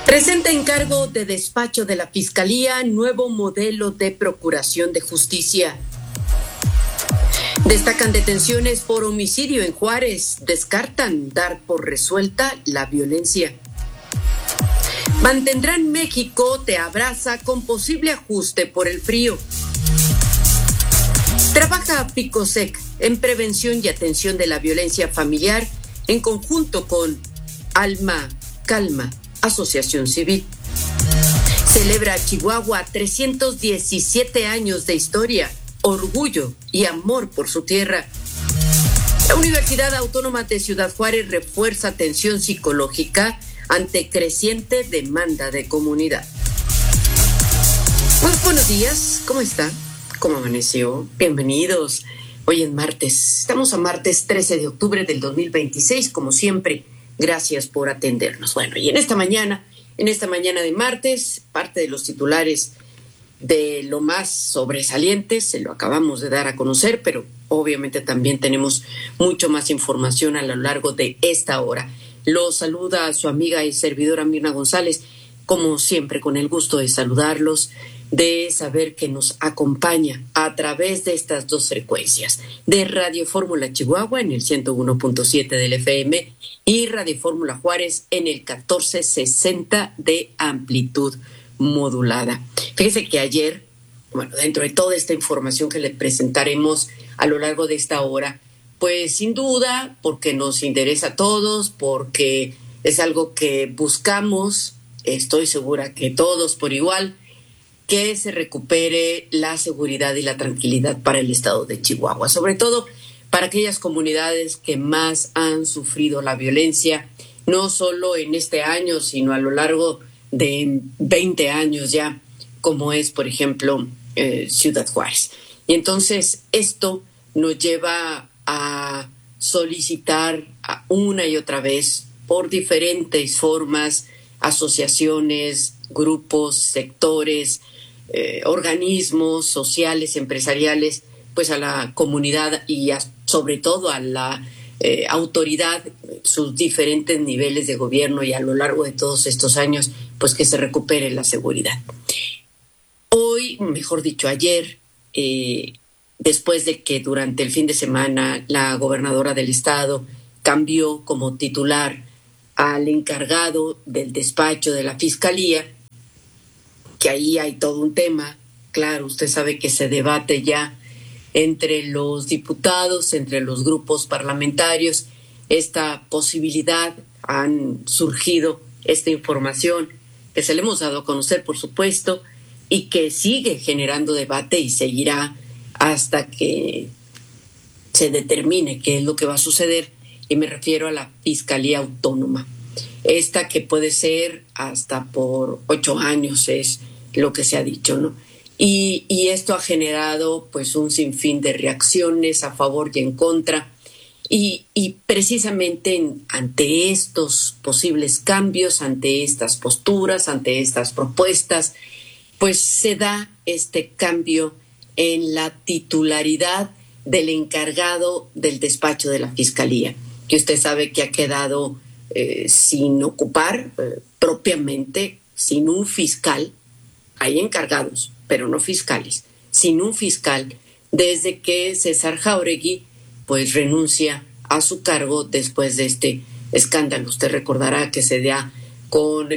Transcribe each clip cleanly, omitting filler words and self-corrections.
Presenta encargo de despacho de la Fiscalía nuevo modelo de procuración de justicia. Destacan detenciones por homicidio en Juárez. Descartan dar por resuelta la violencia. Mantendrán México te abraza con posible ajuste por el frío. Trabaja Picosec en prevención y atención de la violencia familiar en conjunto con Alma Calma, Asociación Civil. Celebra Chihuahua 317 años de historia, orgullo y amor por su tierra. La Universidad Autónoma de Ciudad Juárez refuerza atención psicológica ante creciente demanda de comunidad. Muy buenos días, ¿cómo está? ¿Cómo amaneció? Bienvenidos. Hoy es martes, estamos a martes 13 de octubre del 2026, como siempre. Gracias por atendernos. Bueno, y en esta mañana de martes, parte de los titulares de lo más sobresaliente, se lo acabamos de dar a conocer, pero obviamente también tenemos mucho más información a lo largo de esta hora. Los saluda su amiga y servidora Mirna González, como siempre, con el gusto de saludarlos, de saber que nos acompaña a través de estas dos frecuencias, de Radio Fórmula Chihuahua en el 101.7 del FM y Radio Fórmula Juárez en el 1460 de amplitud modulada. Fíjese que ayer, dentro de toda esta información que le presentaremos a lo largo de esta hora, pues sin duda, porque nos interesa a todos, porque es algo que buscamos, estoy segura que todos por igual, que se recupere la seguridad y la tranquilidad para el estado de Chihuahua, sobre todo para aquellas comunidades que más han sufrido la violencia, no solo en este año, sino a lo largo de 20 años ya, como es, por ejemplo, Ciudad Juárez. Y entonces esto nos lleva a solicitar una y otra vez, por diferentes formas, asociaciones, grupos, sectores, organismos sociales, empresariales, pues a la comunidad y sobre todo a la autoridad, sus diferentes niveles de gobierno y a lo largo de todos estos años, pues que se recupere la seguridad. Hoy, mejor dicho, ayer, después de que durante el fin de semana la gobernadora del estado cambió como titular al encargado del despacho de la Fiscalía, que ahí hay todo un tema, claro, usted sabe que se debate ya entre los diputados, entre los grupos parlamentarios, esta posibilidad, han surgido esta información que se le hemos dado a conocer, por supuesto, y que sigue generando debate y seguirá hasta que se determine qué es lo que va a suceder, y me refiero a la Fiscalía Autónoma. Esta que puede ser hasta por 8 años es lo que se ha dicho, ¿no? Y esto ha generado pues un sinfín de reacciones a favor y en contra. Y precisamente ante estos posibles cambios, ante estas posturas, ante estas propuestas, pues se da este cambio en la titularidad del encargado del despacho de la Fiscalía, que usted sabe que ha quedado sin ocupar propiamente, sin un fiscal. Hay encargados, pero no fiscales, sin un fiscal, desde que César Jáuregui pues renuncia a su cargo después de este escándalo. Usted recordará que se da con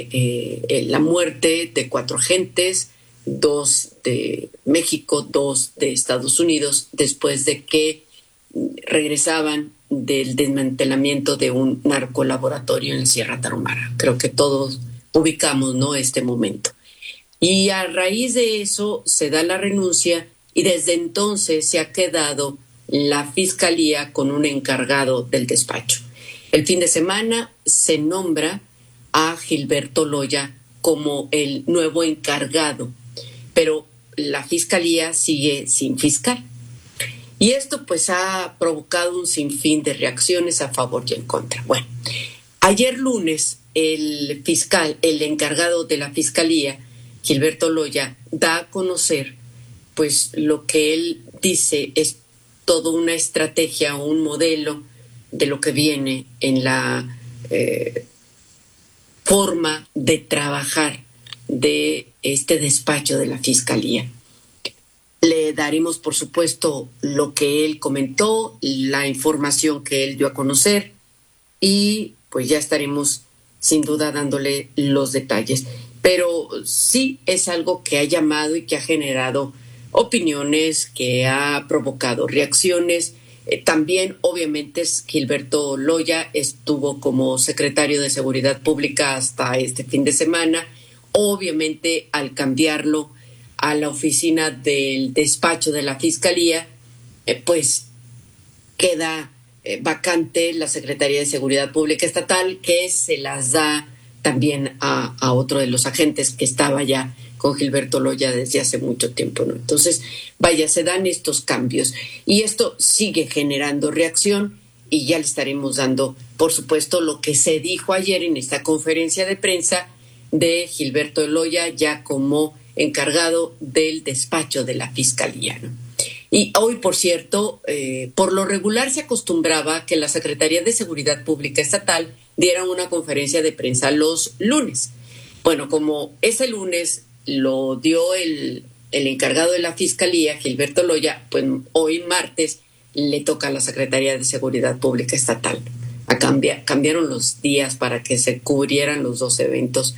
la muerte de 4 agentes, 2 de México, 2 de Estados Unidos, después de que regresaban del desmantelamiento de un narcolaboratorio en la Sierra Tarahumara. Creo que todos ubicamos, ¿no?, este momento. Y a raíz de eso se da la renuncia y desde entonces se ha quedado la Fiscalía con un encargado del despacho. El fin de semana se nombra a Gilberto Loya como el nuevo encargado, pero la Fiscalía sigue sin fiscal. Y esto pues ha provocado un sinfín de reacciones a favor y en contra. Bueno, ayer lunes el encargado de la Fiscalía, Gilberto Loya, da a conocer pues lo que él dice es toda una estrategia, un modelo de lo que viene en la forma de trabajar de este despacho de la Fiscalía. Le daremos, por supuesto, lo que él comentó, la información que él dio a conocer, y pues ya estaremos sin duda dándole los detalles. Pero sí es algo que ha llamado y que ha generado opiniones, que ha provocado reacciones. También, obviamente, Gilberto Loya estuvo como secretario de Seguridad Pública hasta este fin de semana. Obviamente, al cambiarlo a la oficina del despacho de la Fiscalía, pues queda vacante la Secretaría de Seguridad Pública Estatal, que se las da también a otro de los agentes que estaba ya con Gilberto Loya desde hace mucho tiempo, ¿no? Entonces, vaya, se dan estos cambios y esto sigue generando reacción, y ya le estaremos dando, por supuesto, lo que se dijo ayer en esta conferencia de prensa de Gilberto Loya ya como encargado del despacho de la Fiscalía, ¿no? Y hoy, por cierto, por lo regular se acostumbraba que la Secretaría de Seguridad Pública Estatal diera una conferencia de prensa los lunes. Bueno, como ese lunes lo dio el encargado de la Fiscalía, Gilberto Loya, pues hoy martes le toca a la Secretaría de Seguridad Pública Estatal. Cambiaron los días para que se cubrieran los dos eventos,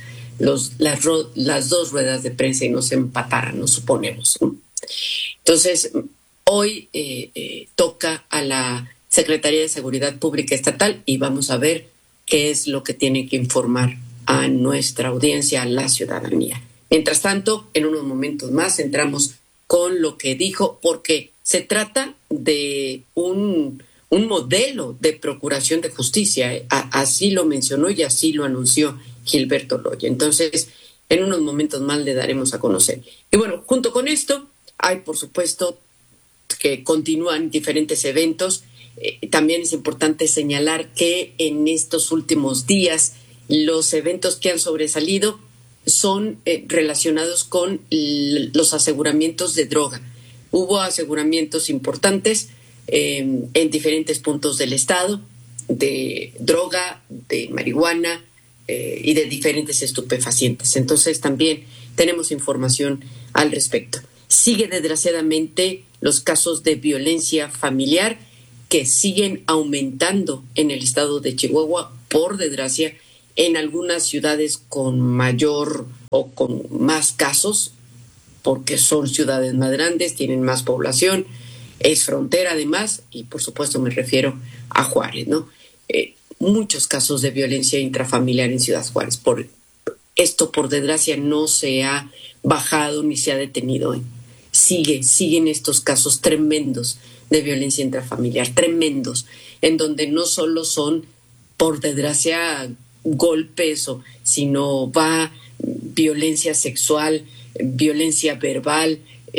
las dos ruedas de prensa, y no se empataran, nos suponemos, ¿no? Entonces, hoy toca a la Secretaría de Seguridad Pública Estatal y vamos a ver qué es lo que tiene que informar a nuestra audiencia, a la ciudadanía. Mientras tanto, en unos momentos más entramos con lo que dijo, porque se trata de un modelo de procuración de justicia. Así lo mencionó y así lo anunció Gilberto Loya. Entonces, en unos momentos más le daremos a conocer. Y bueno, junto con esto, hay, por supuesto, que continúan diferentes eventos. También es importante señalar que en estos últimos días los eventos que han sobresalido son relacionados con los aseguramientos de droga. Hubo aseguramientos importantes en diferentes puntos del estado de droga, de marihuana y de diferentes estupefacientes. Entonces también tenemos información al respecto. Sigue desgraciadamente los casos de violencia familiar, que siguen aumentando en el estado de Chihuahua, por desgracia, en algunas ciudades con mayor o con más casos, porque son ciudades más grandes, tienen más población, es frontera además, y por supuesto me refiero a Juárez, ¿no? Muchos casos de violencia intrafamiliar en Ciudad Juárez. Esto, por desgracia, no se ha bajado ni se ha detenido. Siguen estos casos tremendos de violencia intrafamiliar, tremendos, en donde no solo son, por desgracia, golpes, sino va violencia sexual, violencia verbal,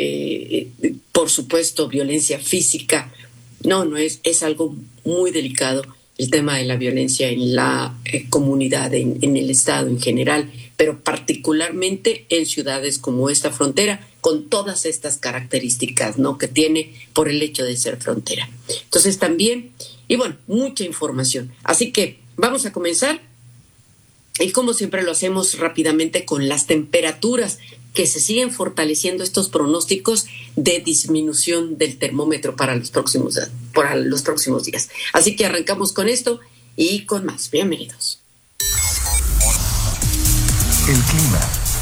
por supuesto, violencia física. No, es algo muy delicado el tema de la violencia en la comunidad, en el estado en general, pero particularmente en ciudades como esta frontera, con todas estas características, ¿no?, que tiene por el hecho de ser frontera. Entonces también, y bueno, mucha información. Así que vamos a comenzar, y como siempre lo hacemos rápidamente con las temperaturas, que se siguen fortaleciendo estos pronósticos de disminución del termómetro para los próximos días. Así que arrancamos con esto y con más. Bienvenidos. El clima.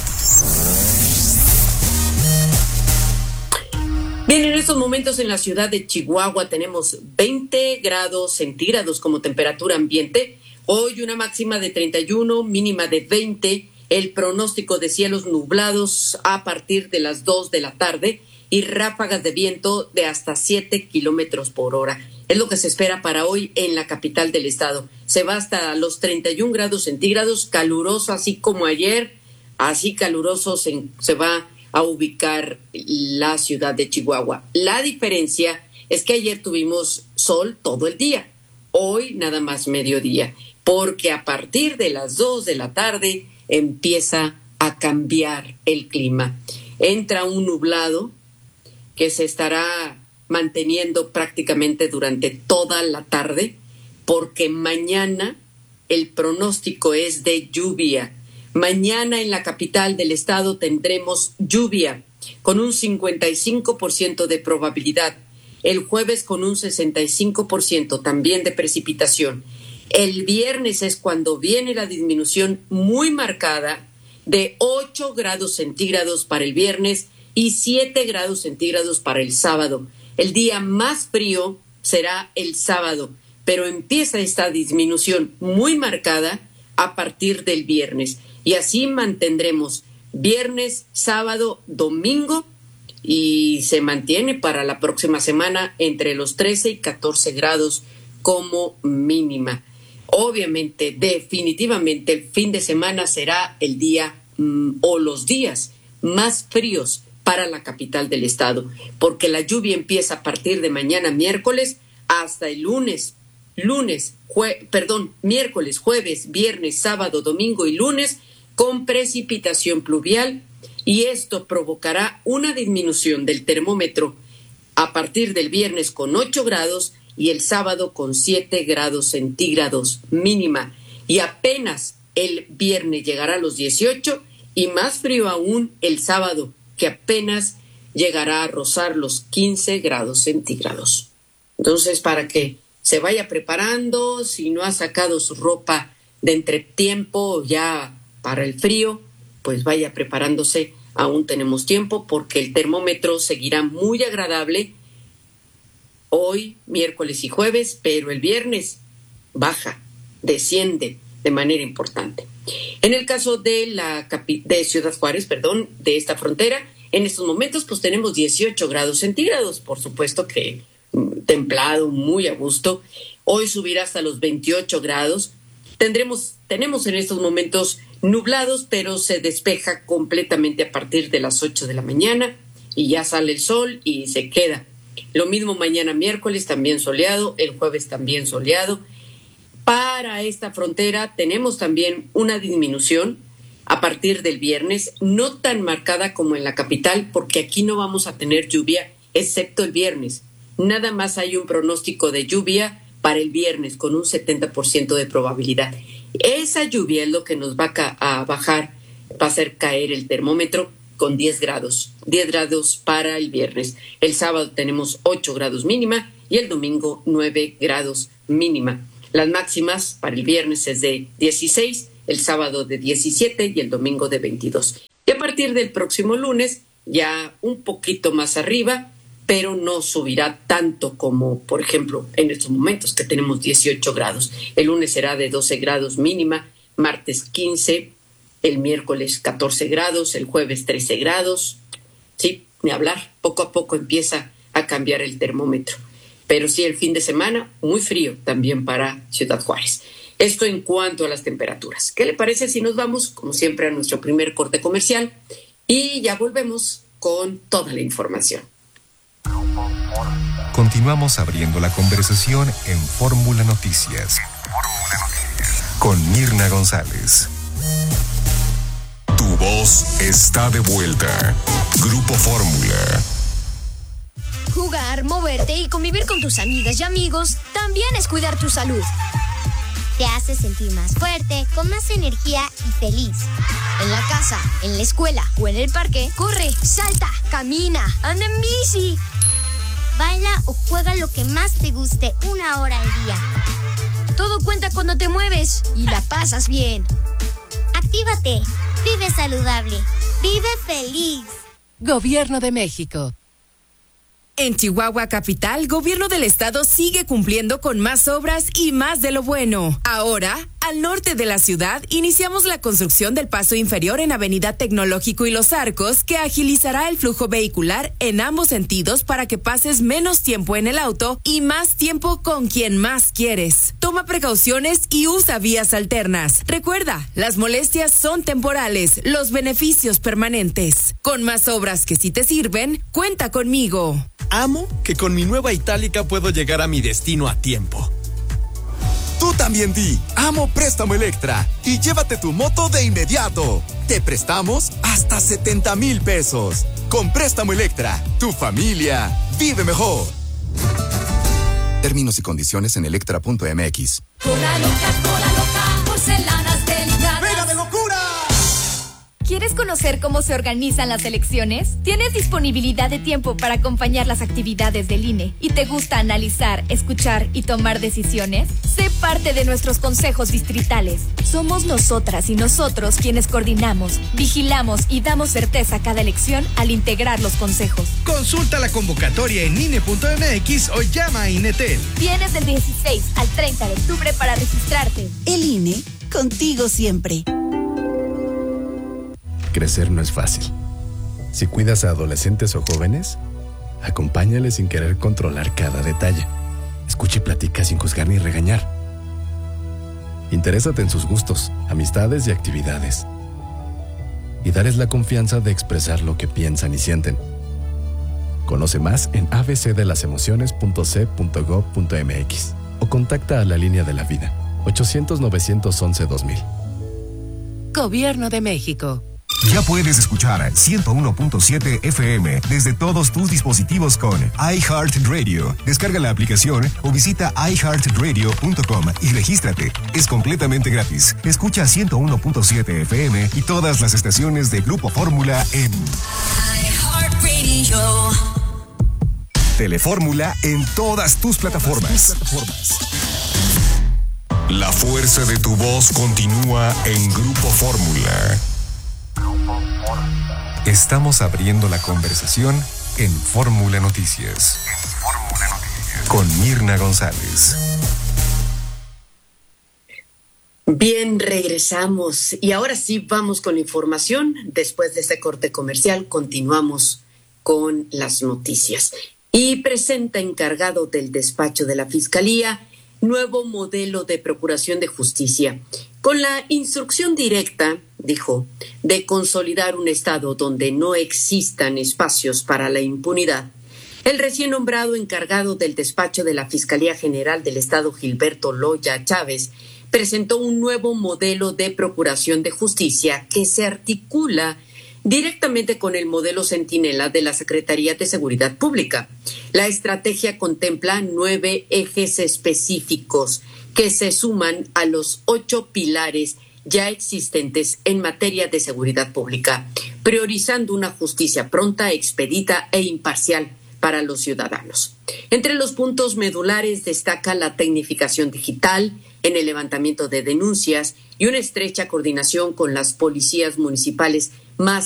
Bien, en estos momentos en la ciudad de Chihuahua tenemos 20 grados centígrados como temperatura ambiente. Hoy una máxima de 31, mínima de 20. El pronóstico de cielos nublados a partir de las 2 de la tarde y ráfagas de viento de hasta 7 kilómetros por hora. Es lo que se espera para hoy en la capital del estado. Se va hasta los 31 grados centígrados, caluroso así como ayer, así caluroso se va a ubicar la ciudad de Chihuahua. La diferencia es que ayer tuvimos sol todo el día, hoy nada más mediodía, porque a partir de las 2 de la tarde empieza a cambiar el clima. Entra un nublado que se estará manteniendo prácticamente durante toda la tarde, porque mañana el pronóstico es de lluvia. Mañana en la capital del estado tendremos lluvia con un 55% de probabilidad. El jueves con un 65% también de precipitación. El viernes es cuando viene la disminución muy marcada de 8 grados centígrados para el viernes y 7 grados centígrados para el sábado. El día más frío será el sábado, pero empieza esta disminución muy marcada a partir del viernes. Y así mantendremos viernes, sábado, domingo, y se mantiene para la próxima semana entre los 13 y 14 grados como mínima. Obviamente, definitivamente, el fin de semana será el día o los días más fríos para la capital del estado, porque la lluvia empieza a partir de mañana miércoles hasta el miércoles, jueves, viernes, sábado, domingo y lunes con precipitación pluvial, y esto provocará una disminución del termómetro a partir del viernes con 8 grados y el sábado con 7 grados centígrados mínima, y apenas el viernes llegará a los 18 y más frío aún el sábado, que apenas llegará a rozar los 15 grados centígrados. Entonces, para que se vaya preparando, si no ha sacado su ropa de entretiempo ya para el frío, pues vaya preparándose, aún tenemos tiempo, porque el termómetro seguirá muy agradable hoy, miércoles y jueves, pero el viernes baja, desciende de manera importante. En el caso de Ciudad Juárez, de esta frontera, en estos momentos pues tenemos 18 grados centígrados, por supuesto que templado, muy a gusto. Hoy subirá hasta los 28 grados. Tenemos en estos momentos nublados, pero se despeja completamente a partir de las 8 de la mañana y ya sale el sol y se queda. Lo mismo mañana miércoles, también soleado, el jueves también soleado. Para esta frontera tenemos también una disminución a partir del viernes, no tan marcada como en la capital, porque aquí no vamos a tener lluvia, excepto el viernes. Nada más hay un pronóstico de lluvia para el viernes con un 70% de probabilidad. Esa lluvia es lo que nos va a bajar, va a hacer caer el termómetro con 10 grados para el viernes. El sábado tenemos 8 grados mínima y el domingo 9 grados mínima. Las máximas para el viernes es de 16, el sábado de 17 y el domingo de 22. Y a partir del próximo lunes, ya un poquito más arriba, pero no subirá tanto como, por ejemplo, en estos momentos que tenemos 18 grados. El lunes será de 12 grados mínima, martes 15, el miércoles 14 grados, el jueves 13 grados. Sí, ni hablar, poco a poco empieza a cambiar el termómetro. Pero sí, el fin de semana, muy frío también para Ciudad Juárez. Esto en cuanto a las temperaturas. ¿Qué le parece si nos vamos, como siempre, a nuestro primer corte comercial? Y ya volvemos con toda la información. Continuamos abriendo la conversación en Fórmula Noticias. Con Mirna González. Tu voz está de vuelta. Grupo Fórmula. Jugar, moverte y convivir con tus amigas y amigos también es cuidar tu salud. Te hace sentir más fuerte, con más energía y feliz. En la casa, en la escuela o en el parque, corre, salta, camina, anda en bici. Baila o juega lo que más te guste 1 hora al día. Todo cuenta cuando te mueves y la pasas bien. Actívate, vive saludable, vive feliz. Gobierno de México. En Chihuahua Capital, Gobierno del Estado sigue cumpliendo con más obras y más de lo bueno. Ahora, al norte de la ciudad, iniciamos la construcción del paso inferior en Avenida Tecnológico y Los Arcos, que agilizará el flujo vehicular en ambos sentidos para que pases menos tiempo en el auto y más tiempo con quien más quieres. Toma precauciones y usa vías alternas. Recuerda, las molestias son temporales, los beneficios permanentes. Con más obras que sí te sirven, cuenta conmigo. Amo que con mi nueva Itálica puedo llegar a mi destino a tiempo. Tú también di, amo Préstamo Electra y llévate tu moto de inmediato. Te prestamos hasta 70,000 pesos. Con Préstamo Electra, tu familia vive mejor. Términos y condiciones en electra.mx. Cola loca, cola loca. porcelanas delicadas. ¡Venga de locura! ¿Quieres conocer cómo se organizan las elecciones? ¿Tienes disponibilidad de tiempo para acompañar las actividades del INE? ¿Y te gusta analizar, escuchar y tomar decisiones? Sé parte de nuestros consejos distritales. Somos nosotras y nosotros quienes coordinamos, vigilamos y damos certeza a cada elección al integrar los consejos. Consulta la convocatoria en INE.mx o llama a INETEL. Tienes del 16 al 30 de octubre para registrarte. El INE, contigo siempre. Crecer no es fácil. Si cuidas a adolescentes o jóvenes, acompáñales sin querer controlar cada detalle. Escucha y platica sin juzgar ni regañar. Interésate en sus gustos, amistades y actividades. Y darles la confianza de expresar lo que piensan y sienten. Conoce más en abcdelasemociones.c.gov.mx o contacta a la línea de la vida 800-911-2000. Gobierno de México. Ya puedes escuchar 101.7 FM desde todos tus dispositivos con iHeartRadio. Descarga la aplicación o visita iHeartRadio.com y regístrate. Es completamente gratis. Escucha 101.7 FM y todas las estaciones de Grupo Fórmula en iHeartRadio. Telefórmula en todas tus plataformas. La fuerza de tu voz continúa en Grupo Fórmula. Estamos abriendo la conversación en Fórmula Noticias. Con Mirna González. Bien, regresamos. Y ahora sí vamos con la información. Después de este corte comercial, continuamos con las noticias. Y presenta encargado del despacho de la Fiscalía nuevo modelo de procuración de justicia, con la instrucción directa, dijo, de consolidar un Estado donde no existan espacios para la impunidad. El recién nombrado encargado del despacho de la Fiscalía General del Estado, Gilberto Loya Chávez, presentó un nuevo modelo de procuración de justicia que se articula directamente con el modelo Centinela de la Secretaría de Seguridad Pública. La estrategia contempla 9 ejes específicos que se suman a los 8 pilares ya existentes en materia de seguridad pública, priorizando una justicia pronta, expedita e imparcial para los ciudadanos. Entre los puntos medulares destaca la tecnificación digital en el levantamiento de denuncias y una estrecha coordinación con las policías municipales más